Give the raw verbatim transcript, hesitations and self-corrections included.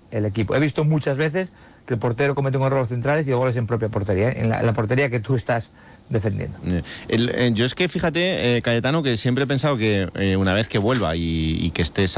el equipo. He visto muchas veces que el portero comete un error centrales y goles en propia portería, ¿eh? en, la, en la portería que tú estás defendiendo. El, eh, yo es que fíjate, eh, Cayetano, que siempre he pensado que eh, una vez que vuelva y, y que estés